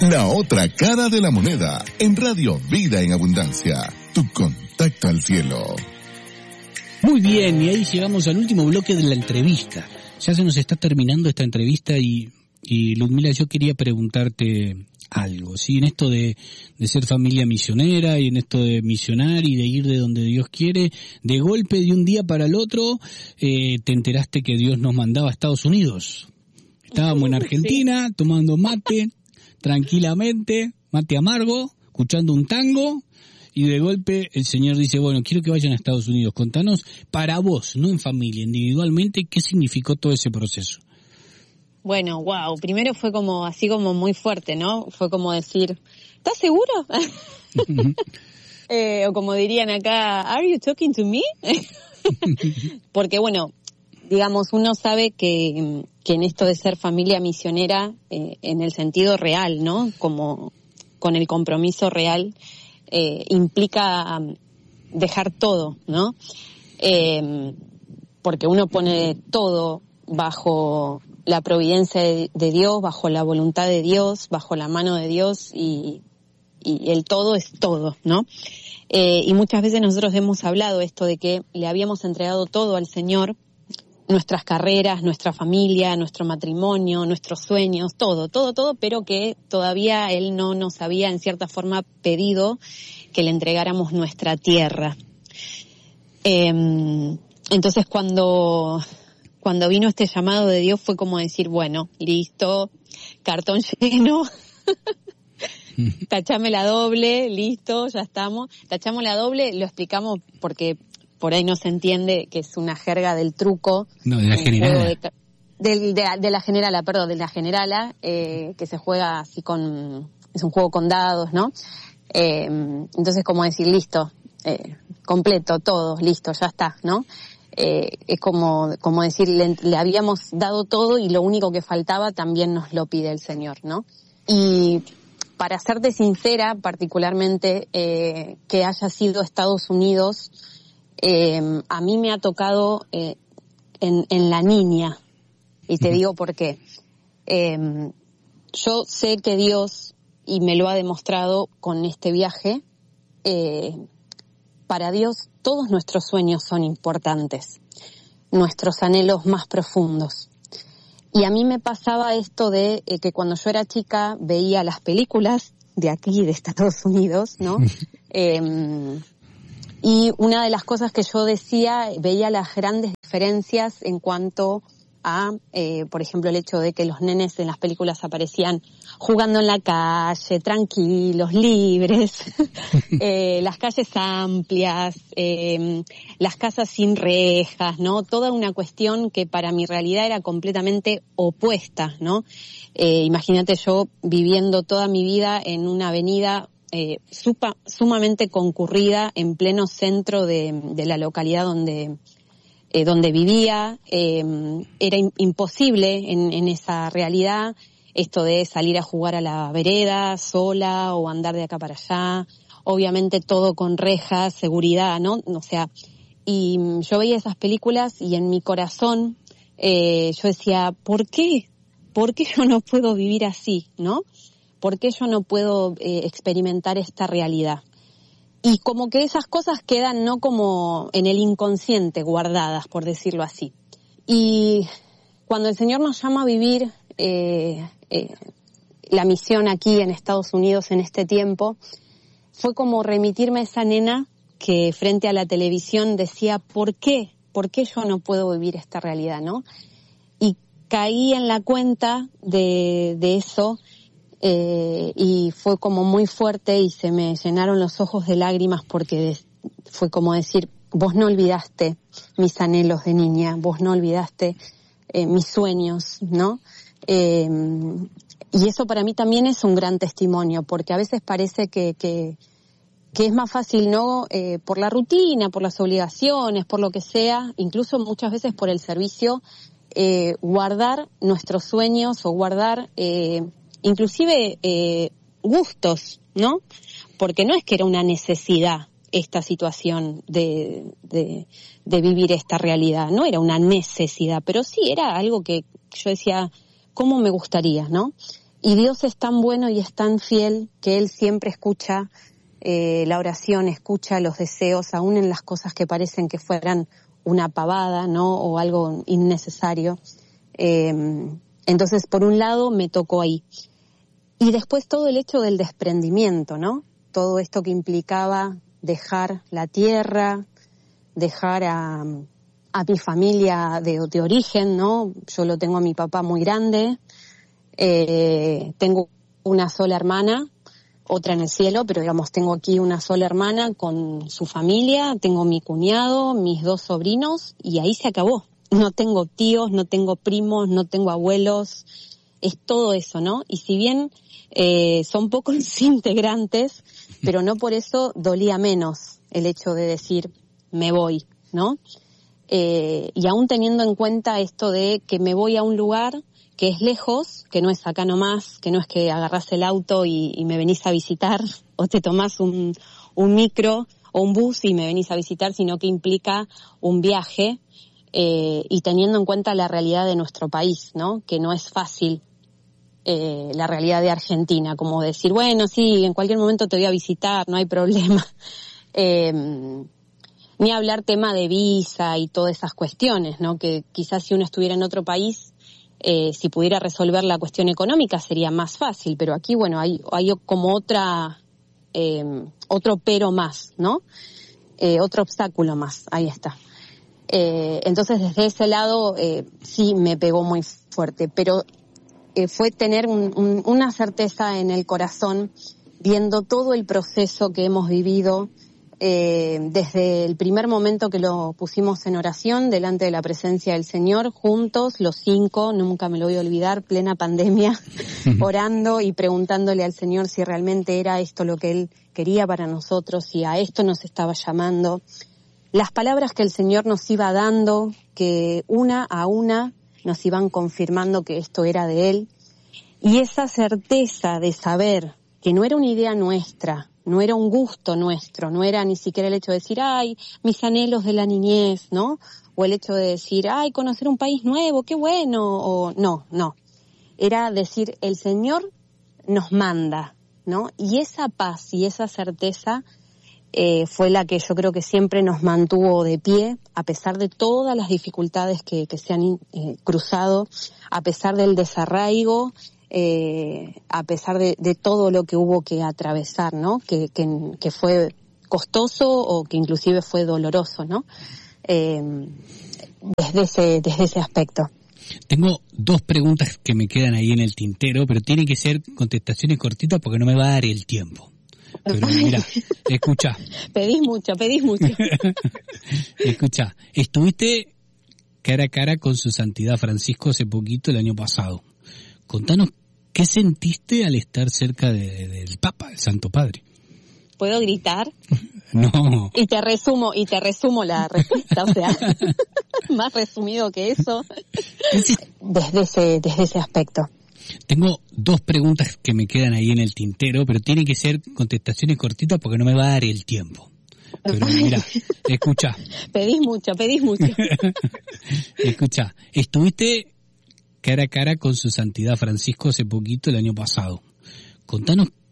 La otra cara de la moneda, en Radio Vida en Abundancia, tu contacto al cielo. Muy bien, y ahí llegamos al último bloque de la entrevista. Ya se nos está terminando esta entrevista y Ludmila, yo quería preguntarte algo, ¿sí? En esto de ser familia misionera y en esto de misionar y de ir de donde Dios quiere, de golpe de un día para el otro, te enteraste que Dios nos mandaba a Estados Unidos. Estábamos en Argentina, tomando mate, tranquilamente, mate amargo, escuchando un tango, y de golpe el Señor dice, bueno, quiero que vayan a Estados Unidos. Contanos, para vos, no en familia, individualmente, ¿qué significó todo ese proceso? Bueno, wow, primero fue como, así como muy fuerte, ¿no? Fue como decir, ¿estás seguro? O como dirían acá, ¿are you talking to me? Porque bueno, digamos, uno sabe que en esto de ser familia misionera, en el sentido real, ¿no? Como con el compromiso real, implica dejar todo, ¿no? Porque uno pone todo bajo la providencia de Dios, bajo la voluntad de Dios, bajo la mano de Dios, y el todo es todo, ¿no? Y muchas veces nosotros hemos hablado esto de que le habíamos entregado todo al Señor, nuestras carreras, nuestra familia, nuestro matrimonio, nuestros sueños, todo, pero que todavía Él no nos había en cierta forma pedido que le entregáramos nuestra tierra. Entonces cuando vino este llamado de Dios fue como decir, bueno, listo, cartón lleno, tachame la doble, listo, ya estamos. Tachamos la doble, lo explicamos porque por ahí no se entiende que es una jerga del truco. No, de la generala. De la generala, perdón, de la generala, que se juega así es un juego con dados, ¿no? Entonces como decir, listo, completo, todo, listo, ya está, ¿no? Es como decir, le habíamos dado todo y lo único que faltaba también nos lo pide el Señor, ¿no? Y para serte sincera, particularmente, que haya sido Estados Unidos, a mí me ha tocado en la niña, y te digo por qué. Yo sé que Dios, y me lo ha demostrado con este viaje, para Dios todos nuestros sueños son importantes, nuestros anhelos más profundos. Y a mí me pasaba esto de que cuando yo era chica veía las películas de aquí, de Estados Unidos, ¿no? Y una de las cosas que yo decía, veía las grandes diferencias en cuanto a, por ejemplo, el hecho de que los nenes en las películas aparecían jugando en la calle, tranquilos, libres, las calles amplias, las casas sin rejas, ¿no? Toda una cuestión que para mi realidad era completamente opuesta, ¿no? Imagínate yo viviendo toda mi vida en una avenida sumamente concurrida en pleno centro de la localidad donde vivía. Era imposible en esa realidad esto de salir a jugar a la vereda sola o andar de acá para allá, obviamente todo con rejas, seguridad, ¿no? O sea, y yo veía esas películas y en mi corazón yo decía, ¿por qué? ¿Por qué yo no puedo vivir así, no? ¿Por qué yo no puedo experimentar esta realidad? Y como que esas cosas quedan no como en el inconsciente guardadas, por decirlo así. Y cuando el Señor nos llama a vivir la misión aquí en Estados Unidos en este tiempo, fue como remitirme a esa nena que frente a la televisión decía, ¿por qué? ¿Por qué yo no puedo vivir esta realidad, no? Y caí en la cuenta de eso. Y fue como muy fuerte y se me llenaron los ojos de lágrimas porque fue como decir, vos no olvidaste mis anhelos de niña, vos no olvidaste mis sueños, ¿no? Y eso para mí también es un gran testimonio, porque a veces parece que es más fácil, ¿no? Por la rutina, por las obligaciones, por lo que sea, incluso muchas veces por el servicio, guardar nuestros sueños o guardar inclusive gustos, ¿no? Porque no es que era una necesidad esta situación de vivir esta realidad, no era una necesidad, pero sí era algo que yo decía, ¿cómo me gustaría, no? Y Dios es tan bueno y es tan fiel que Él siempre escucha la oración, escucha los deseos, aún en las cosas que parecen que fueran una pavada, ¿no? O algo innecesario. Entonces, por un lado, me tocó ahí. Y después todo el hecho del desprendimiento, ¿no? Todo esto que implicaba dejar la tierra, dejar a mi familia de origen, ¿no? Yo lo tengo a mi papá muy grande, tengo una sola hermana, otra en el cielo, pero digamos tengo aquí una sola hermana con su familia, tengo mi cuñado, mis 2 sobrinos y ahí se acabó. No tengo tíos, no tengo primos, no tengo abuelos, es todo eso, ¿no? Y si bien son pocos integrantes, pero no por eso dolía menos el hecho de decir me voy, ¿no? Y aún teniendo en cuenta esto de que me voy a un lugar que es lejos, que no es acá nomás, que no es que agarrás el auto y me venís a visitar, o te tomás un micro o un bus y me venís a visitar, sino que implica un viaje, y teniendo en cuenta la realidad de nuestro país, ¿no? Que no es fácil, la realidad de Argentina, como decir, bueno, sí, en cualquier momento te voy a visitar, no hay problema. Ni hablar tema de visa y todas esas cuestiones, ¿no? Que quizás si uno estuviera en otro país, si pudiera resolver la cuestión económica sería más fácil, pero aquí, bueno, hay como otro pero más, ¿no? Otro obstáculo más, ahí está. Entonces, desde ese lado, sí me pegó muy fuerte, pero fue tener una certeza en el corazón, viendo todo el proceso que hemos vivido, desde el primer momento que lo pusimos en oración delante de la presencia del Señor, juntos, los 5, nunca me lo voy a olvidar, plena pandemia, orando y preguntándole al Señor si realmente era esto lo que Él quería para nosotros, si a esto nos estaba llamando. Las palabras que el Señor nos iba dando, que una a una nos iban confirmando que esto era de Él, y esa certeza de saber que no era una idea nuestra, no era un gusto nuestro, no era ni siquiera el hecho de decir, ay, mis anhelos de la niñez, ¿no? O el hecho de decir, ay, conocer un país nuevo, qué bueno, o no. Era decir, el Señor nos manda, ¿no? Y esa paz y esa certeza fue la que yo creo que siempre nos mantuvo de pie, a pesar de todas las dificultades que se han cruzado, a pesar del desarraigo, a pesar de todo lo que hubo que atravesar, ¿no? Que fue costoso o que inclusive fue doloroso, ¿no? Desde ese aspecto. Tengo 2 preguntas que me quedan ahí en el tintero, pero tienen que ser contestaciones cortitas porque no me va a dar el tiempo. Pero mira, escucha. Pedís mucho. Escucha, estuviste cara a cara con su santidad Francisco hace poquito, el año pasado. Contanos, ¿qué sentiste al estar cerca del Papa, el Santo Padre? ¿Puedo gritar? No. Y te resumo la respuesta, o sea, más resumido que eso, desde ese aspecto. Tengo 2 preguntas que me quedan ahí en el tintero, pero tienen que ser contestaciones cortitas porque no me va a dar el tiempo. Pero mira, escucha. Pedís mucho. Escucha, estuviste cara a cara con su santidad Francisco hace poquito, el año pasado. Contanos,